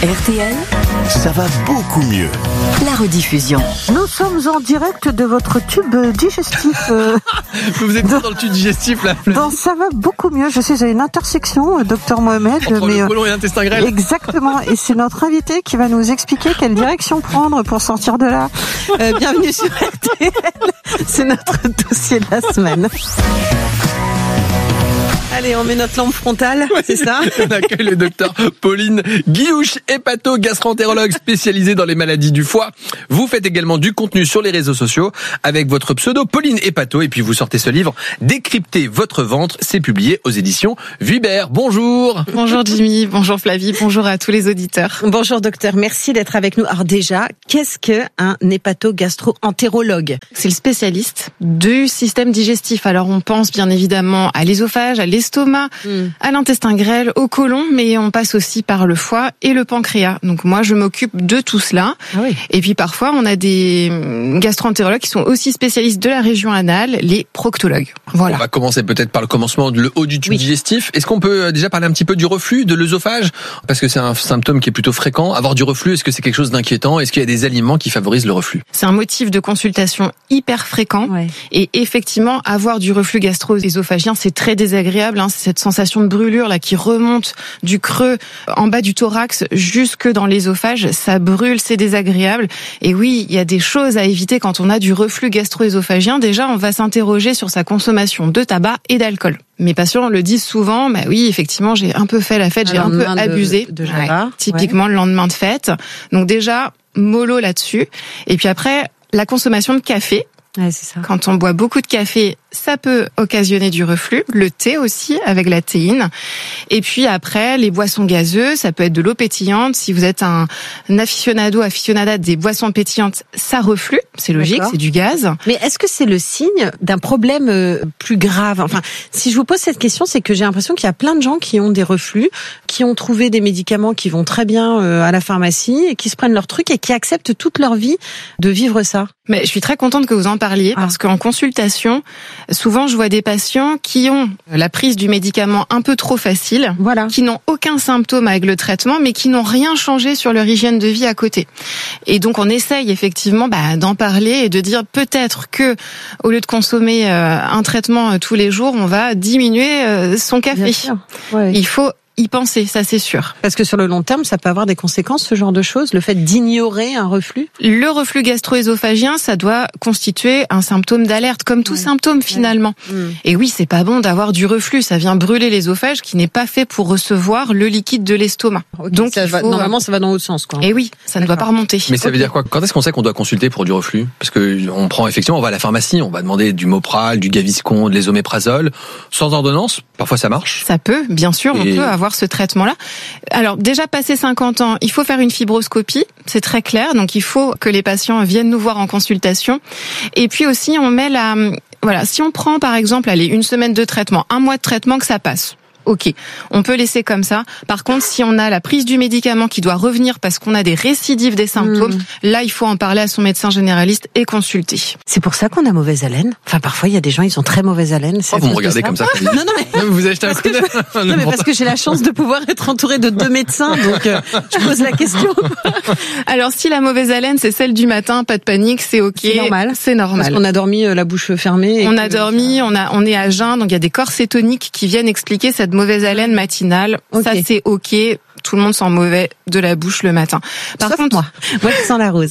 RTL, ça va beaucoup mieux. La rediffusion. Nous sommes en direct de votre tube digestif. Vous êtes dans le tube digestif là. Donc ça va beaucoup mieux. Je suis à une intersection, docteur Mohamed. Entre le côlon et l'intestin grêle. Exactement. Et c'est notre invité qui va nous expliquer quelle direction prendre pour sortir de là. Bienvenue sur RTL. C'est notre dossier de la semaine. Allez, on met notre lampe frontale, oui, c'est ça? On accueille le docteur Pauline Guiouche, hépato-gastroentérologue spécialisée dans les maladies du foie. Vous faites également du contenu sur les réseaux sociaux avec votre pseudo Pauline Hépato. Et puis vous sortez ce livre, Décrypter votre ventre. C'est publié aux éditions Vuibert. Bonjour. Bonjour Jimmy, bonjour Flavie, bonjour à tous les auditeurs. Bonjour docteur, merci d'être avec nous. Alors déjà, qu'est-ce qu'un hépato-gastro-entérologue? C'est le spécialiste du système digestif. Alors on pense bien évidemment à l'œsophage, à l'estomac, à l'intestin grêle, au côlon, mais on passe aussi par le foie et le pancréas. Donc moi, je m'occupe de tout cela. Ah oui. Et puis parfois, on a des gastro-entérologues qui sont aussi spécialistes de la région anale, les proctologues. Voilà. On va commencer peut-être par le commencement, le haut du tube digestif. Est-ce qu'on peut déjà parler un petit peu du reflux, de l'œsophage? Parce que c'est un symptôme qui est plutôt fréquent. Avoir du reflux, est-ce que c'est quelque chose d'inquiétant? Est-ce qu'il y a des aliments qui favorisent le reflux? C'est un motif de consultation hyper fréquent. Ouais. Et effectivement, avoir du reflux gastro-œsophagien, c'est très désagréable. C'est cette sensation de brûlure là qui remonte du creux en bas du thorax jusque dans l'œsophage. Ça brûle, c'est désagréable. Et oui, il y a des choses à éviter quand on a du reflux gastro-œsophagien. Déjà, on va s'interroger sur sa consommation de tabac et d'alcool. Mes patients le disent souvent, bah oui, effectivement, j'ai un peu fait la fête, j'ai un peu abusé. Typiquement le lendemain de fête. Donc déjà, mollo là-dessus. Et puis après, la consommation de café. Ouais, c'est ça. Quand on boit beaucoup de café, ça peut occasionner du reflux. Le thé aussi, avec la théine. Et puis après, les boissons gazeuses, ça peut être de l'eau pétillante. Si vous êtes un aficionada des boissons pétillantes, ça reflue. C'est logique, c'est du gaz. Mais est-ce que c'est le signe d'un problème plus grave? Enfin, si je vous pose cette question, c'est que j'ai l'impression qu'il y a plein de gens qui ont des reflux, qui ont trouvé des médicaments qui vont très bien à la pharmacie, et qui se prennent leur truc et qui acceptent toute leur vie de vivre ça. Mais je suis très contente que vous en parliez parce qu'en consultation, souvent je vois des patients qui ont la prise du médicament un peu trop facile, qui n'ont aucun symptôme avec le traitement, mais qui n'ont rien changé sur leur hygiène de vie à côté. Et donc on essaye effectivement d'en parler et de dire peut-être que au lieu de consommer un traitement tous les jours, on va diminuer son café. Ouais. Il faut y penser, ça c'est sûr. Parce que sur le long terme, ça peut avoir des conséquences, ce genre de choses, le fait d'ignorer un reflux? Le reflux gastro-œsophagien, ça doit constituer un symptôme d'alerte, comme tout symptôme finalement. Et oui, c'est pas bon d'avoir du reflux, ça vient brûler l'œsophage qui n'est pas fait pour recevoir le liquide de l'estomac. Donc normalement, ça va dans l'autre sens, quoi. Et oui, ça ne doit pas remonter. Mais ça veut dire quoi? Quand est-ce qu'on sait qu'on doit consulter pour du reflux? Parce que on prend effectivement, on va à la pharmacie, on va demander du Mopral, du Gaviscon, de l'Esoméprazole, sans ordonnance. Parfois ça marche. Ça peut, bien sûr, on peut avoir ce traitement-là. Alors déjà passé 50 ans, il faut faire une fibroscopie, c'est très clair, donc il faut que les patients viennent nous voir en consultation. Et puis aussi on met si on prend par exemple une semaine de traitement, un mois de traitement, que ça passe. Ok, on peut laisser comme ça. Par contre, si on a la prise du médicament qui doit revenir parce qu'on a des récidives des symptômes, là, il faut en parler à son médecin généraliste et consulter. C'est pour ça qu'on a mauvaise haleine. Enfin, parfois, il y a des gens, ils ont très mauvaise haleine. Vous me regardez comme ça. Non, mais vous achetez un coup Non, mais parce que j'ai la chance de pouvoir être entourée de 2 médecins, donc je pose la question. Alors, si la mauvaise haleine, c'est celle du matin, pas de panique, c'est ok. C'est normal. C'est normal. Parce qu'on a dormi la bouche fermée. On a dormi, on est à jeun, donc il y a des corps cétoniques qui viennent expliquer cette mauvaise haleine matinale. Ça, c'est ok. Tout le monde sent mauvais de la bouche le matin. Par contre, moi qui sens la rose.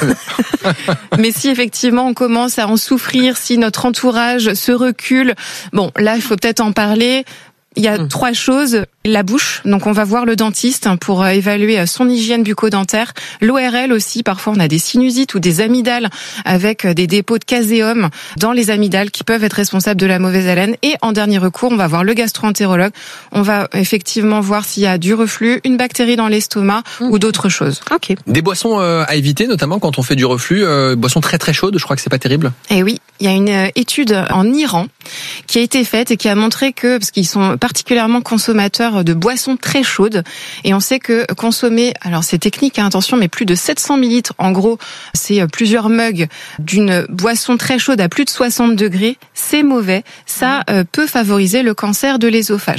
Mais si effectivement on commence à en souffrir, si notre entourage se recule, bon, là, il faut peut-être en parler. Il y a 3 choses. La bouche, donc on va voir le dentiste pour évaluer son hygiène bucco-dentaire. L'ORL aussi, parfois on a des sinusites ou des amygdales avec des dépôts de caséum dans les amygdales qui peuvent être responsables de la mauvaise haleine. Et en dernier recours, on va voir le gastro-entérologue. On va effectivement voir s'il y a du reflux, une bactérie dans l'estomac ou d'autres choses. Okay. Des boissons à éviter, notamment quand on fait du reflux, boissons très très chaudes, je crois que c'est pas terrible. Et oui, il y a une étude en Iran qui a été faite et qui a montré que, parce qu'ils sont particulièrement consommateurs de boissons très chaudes, et on sait que consommer, alors c'est technique, attention, mais plus de 700 millilitres, en gros, c'est plusieurs mugs d'une boisson très chaude à plus de 60 degrés, c'est mauvais, ça peut favoriser le cancer de l'œsophage.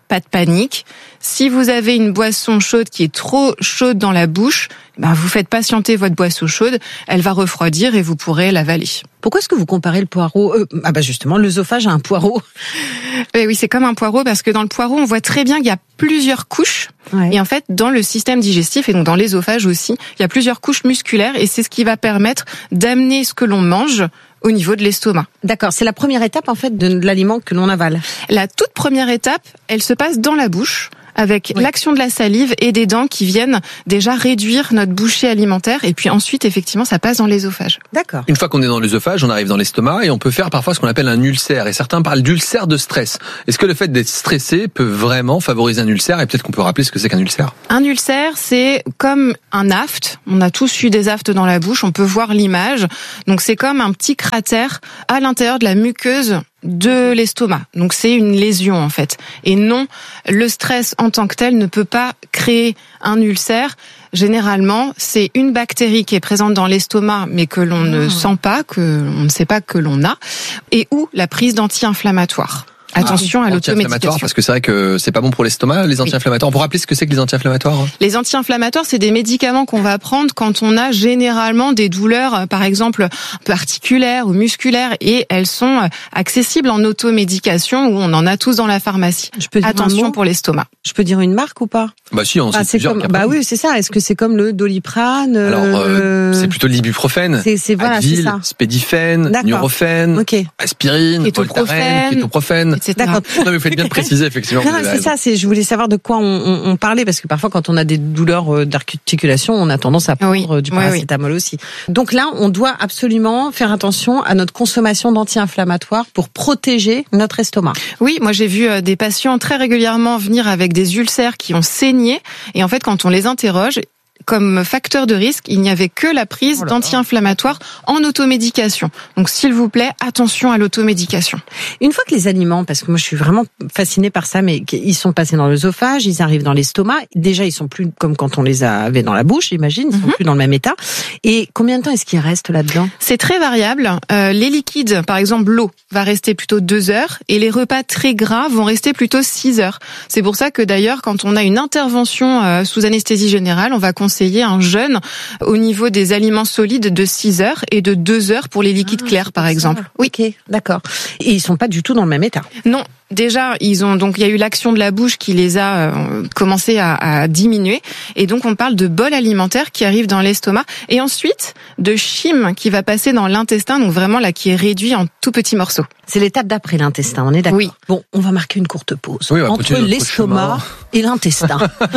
pas de panique. Si vous avez une boisson chaude qui est trop chaude dans la bouche, vous faites patienter votre boisson chaude, elle va refroidir et vous pourrez l'avaler. Pourquoi est-ce que vous comparez le poireau justement, l'œsophage à un poireau? Oui, c'est comme un poireau parce que dans le poireau, on voit très bien qu'il y a plusieurs couches. Ouais. Et en fait, dans le système digestif et donc dans l'œsophage aussi, il y a plusieurs couches musculaires et c'est ce qui va permettre d'amener ce que l'on mange au niveau de l'estomac. D'accord, c'est la première étape en fait de l'aliment que l'on avale. La toute première étape, elle se passe dans la bouche, avec l'action de la salive et des dents qui viennent déjà réduire notre bouchée alimentaire. Et puis ensuite, effectivement, ça passe dans l'œsophage. D'accord. Une fois qu'on est dans l'œsophage, on arrive dans l'estomac et on peut faire parfois ce qu'on appelle un ulcère. Et certains parlent d'ulcère de stress. Est-ce que le fait d'être stressé peut vraiment favoriser un ulcère? Et peut-être qu'on peut rappeler ce que c'est qu'un ulcère. Un ulcère, c'est comme un aphte. On a tous eu des aftes dans la bouche. On peut voir l'image. Donc c'est comme un petit cratère à l'intérieur de la muqueuse de l'estomac. Donc c'est une lésion en fait. Et non, le stress en tant que tel ne peut pas créer un ulcère. Généralement, c'est une bactérie qui est présente dans l'estomac mais que l'on ne sent pas, que on ne sait pas que l'on a, et ou la prise d'anti-inflammatoires. Attention à l'automédication. Parce que c'est vrai que c'est pas bon pour l'estomac, les anti-inflammatoires. On peut rappeler ce que c'est que les anti-inflammatoires? Les anti-inflammatoires, c'est des médicaments qu'on va prendre quand on a généralement des douleurs, par exemple, un peu articulaires ou musculaires, et elles sont accessibles en automédication, où on en a tous dans la pharmacie. Attention pour l'estomac. Je peux dire une marque ou pas? Bah si, on sait plusieurs. Oui, c'est ça. Est-ce que c'est comme le Doliprane? Alors, c'est plutôt l'ibuprofène. Voilà, Advil, c'est ça. Spédifène, Nurofen, aspirine, kétoprofène. D'accord. Non, mais vous faites bien de préciser, effectivement. Non, c'est ça. Je voulais savoir de quoi on parlait, parce que parfois, quand on a des douleurs d'articulation, on a tendance à prendre du paracétamol aussi. Donc là, on doit absolument faire attention à notre consommation d'anti-inflammatoires pour protéger notre estomac. Oui, moi j'ai vu des patients très régulièrement venir avec des ulcères qui ont saigné, et en fait, quand on les interroge, comme facteur de risque, il n'y avait que la prise d'anti-inflammatoires en automédication. Donc, s'il vous plaît, attention à l'automédication. Une fois que les aliments, parce que moi je suis vraiment fascinée par ça, mais ils sont passés dans l'œsophage, ils arrivent dans l'estomac, déjà ils sont plus comme quand on les avait dans la bouche, j'imagine, ils sont plus dans le même état. Et combien de temps est-ce qu'il reste là-dedans? C'est très variable. Les liquides, par exemple l'eau, va rester plutôt 2 heures, et les repas très gras vont rester plutôt 6 heures. C'est pour ça que d'ailleurs, quand on a une intervention sous anesthésie générale, on va conseiller un jeûne au niveau des aliments solides de 6 heures et de 2 heures pour les liquides clairs, par exemple. Oui, ok, d'accord. Et ils sont pas du tout dans le même état? Non. Déjà, il y a eu l'action de la bouche qui les a commencé à diminuer, et donc on parle de bol alimentaire qui arrive dans l'estomac, et ensuite de chyme qui va passer dans l'intestin, donc vraiment là qui est réduit en tout petits morceaux. C'est l'étape d'après l'intestin, on est d'accord? Oui. Bon, on va marquer une courte pause entre l'estomac et l'intestin.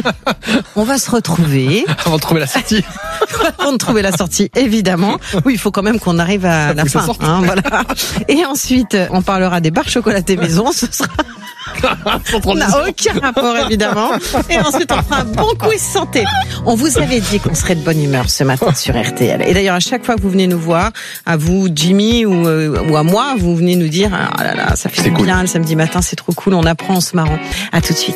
On va se retrouver avant de trouver la sortie. Avant de trouver la sortie, évidemment. Oui, il faut quand même qu'on arrive à la fin. Voilà. Et ensuite, on parlera des barres chocolatées maison. Ce sera... On n'a aucun rapport, évidemment. Et ensuite, on fera un bon quiz santé. On vous avait dit qu'on serait de bonne humeur ce matin sur RTL. Et d'ailleurs, à chaque fois que vous venez nous voir, à vous, Jimmy, ou à moi, vous venez nous dire, ah là là, ça fait du bien le samedi matin, c'est trop cool, on apprend en se marrant. À tout de suite.